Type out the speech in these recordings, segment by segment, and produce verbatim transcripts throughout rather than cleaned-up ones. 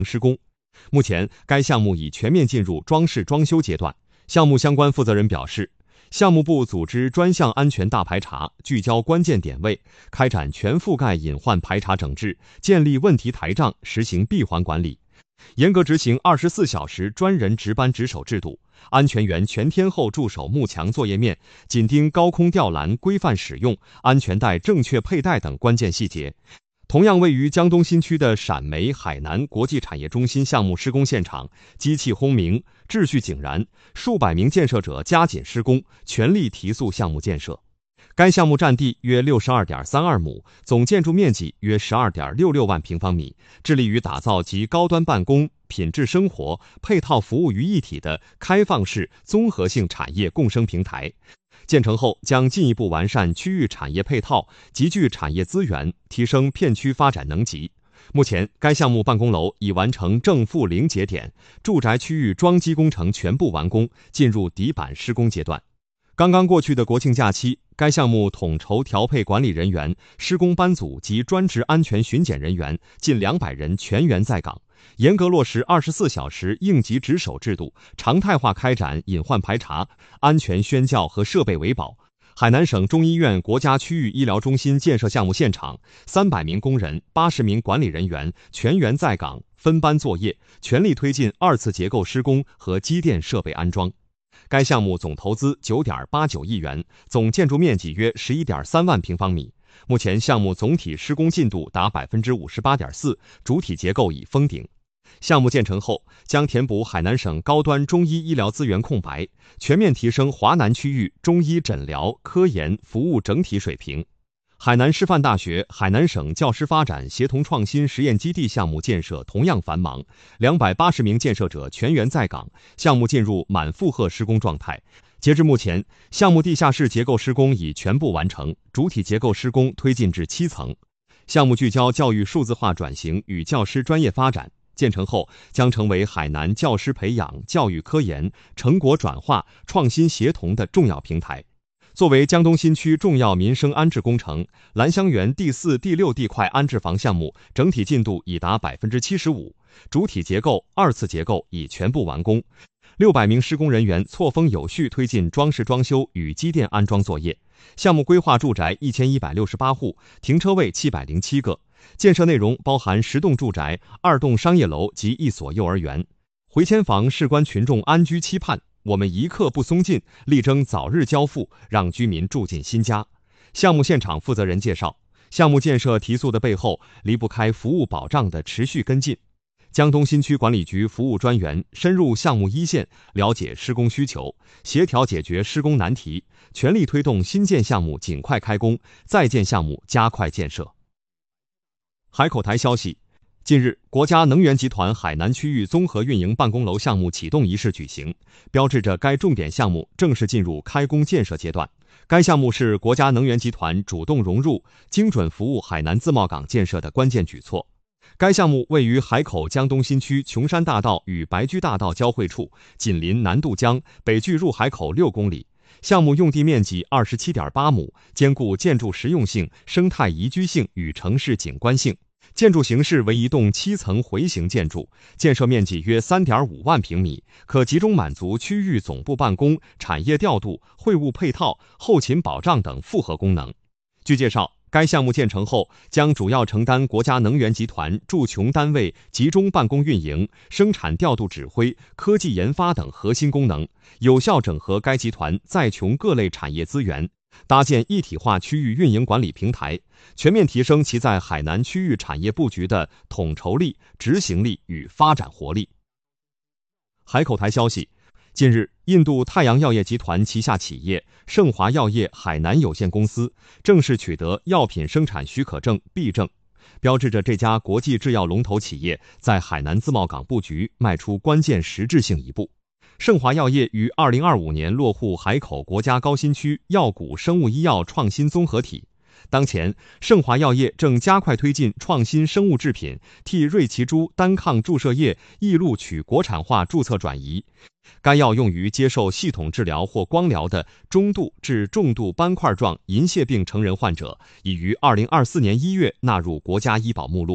施工。目前，该项目已全面进入装饰装修阶段。项目相关负责人表示，项目部组织专项安全大排查，聚焦关键点位，开展全覆盖隐患排查整治，建立问题台账，实行闭环管理，严格执行二十四小时专人值班值守制度，安全员全天候驻守幕墙作业面，紧盯高空吊篮规范使用、安全带正确佩戴等关键细节。同样位于江东新区的陕煤海南国际产业中心项目施工现场，机器轰鸣，秩序井然，数百名建设者加紧施工，全力提速项目建设。该项目占地约 六十二点三二亩，总建筑面积约 十二点六六万平方米，致力于打造集高端办公、品质生活、配套服务于一体的开放式综合性产业共生平台。建成后将进一步完善区域产业配套，集聚产业资源，提升片区发展能级。目前，该项目办公楼已完成正负零节点，住宅区域桩基工程全部完工，进入底板施工阶段。刚刚过去的国庆假期，该项目统筹调配管理人员、施工班组及专职安全巡检人员近两百人全员在岗，严格落实二十四小时应急值守制度，常态化开展隐患排查、安全宣教和设备维保。海南省中医院国家区域医疗中心建设项目现场，三百名工人、八十名管理人员全员在岗，分班作业，全力推进二次结构施工和机电设备安装。该项目总投资 九点八九亿元，总建筑面积约 十一点三万平方米。目前项目总体施工进度达 百分之五十八点四， 主体结构已封顶。项目建成后，将填补海南省高端中医医疗资源空白，全面提升华南区域中医诊疗、科研服务整体水平。海南师范大学、海南省教师发展协同创新实验基地项目建设同样繁忙，两百八十名建设者全员在岗，项目进入满负荷施工状态。截至目前，项目地下室结构施工已全部完成，主体结构施工推进至七层。项目聚焦教育数字化转型与教师专业发展，建成后将成为海南教师培养、教育科研、成果转化、创新协同的重要平台。作为江东新区重要民生安置工程，兰香园第四、第六地块安置房项目整体进度已达 百分之七十五， 主体结构、二次结构已全部完工。六百名施工人员错峰有序推进装饰装修与机电安装作业。项目规划住宅一千一百六十八户，停车位七百零七个。建设内容包含十栋住宅、二栋商业楼及一所幼儿园。回迁房事关群众安居期盼，我们一刻不松劲，力争早日交付，让居民住进新家。项目现场负责人介绍，项目建设提速的背后，离不开服务保障的持续跟进。江东新区管理局服务专员深入项目一线，了解施工需求，协调解决施工难题，全力推动新建项目尽快开工，在建项目加快建设。海口台消息，近日，国家能源集团海南区域综合运营办公楼项目启动仪式举行，标志着该重点项目正式进入开工建设阶段。该项目是国家能源集团主动融入、精准服务海南自贸港建设的关键举措。该项目位于海口江东新区琼山大道与白驹大道交汇处，紧邻南渡江，北距入海口六公里。项目用地面积 二十七点八亩，兼顾建筑实用性、生态宜居性与城市景观性。建筑形式为一栋七层回形建筑，建设面积约 三点五万平米，可集中满足区域总部办公、产业调度、会务配套、后勤保障等复合功能。据介绍，该项目建成后，将主要承担国家能源集团驻琼单位集中办公运营、生产调度指挥、科技研发等核心功能，有效整合该集团在琼各类产业资源，搭建一体化区域运营管理平台，全面提升其在海南区域产业布局的统筹力、执行力与发展活力。海口台消息，近日，印度太阳药业集团旗下企业盛华药业海南有限公司正式取得药品生产许可证 B 证，标志着这家国际制药龙头企业在海南自贸港布局迈出关键实质性一步。盛华药业于二零二五年落户海口国家高新区药股生物医药创新综合体。当前，盛华药业正加快推进创新生物制品替瑞奇珠单抗注射液易录取国产化注册转移。该药用于接受系统治疗或光疗的中度至重度斑块状银屑病成人患者，已于二零二四年一月纳入国家医保目录。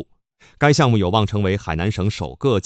该项目有望成为海南省首个